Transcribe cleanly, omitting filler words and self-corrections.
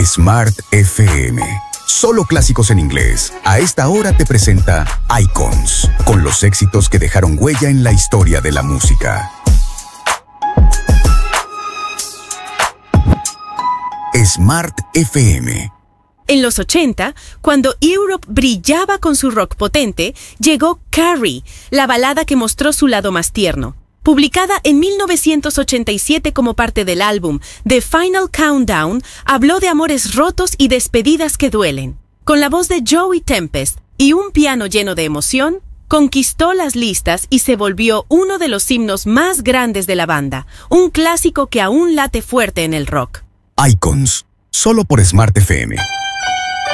Smart FM. Solo clásicos en inglés. A esta hora te presenta Icons, con los éxitos que dejaron huella en la historia de la música. Smart FM. En los 80, cuando Europe brillaba con su rock potente, llegó Carrie, la balada que mostró su lado más tierno. Publicada en 1987 como parte del álbum The Final Countdown, habló de amores rotos y despedidas que duelen. Con la voz de Joey Tempest y un piano lleno de emoción, conquistó las listas y se volvió uno de los himnos más grandes de la banda, un clásico que aún late fuerte en el rock. Icons, solo por Smart FM.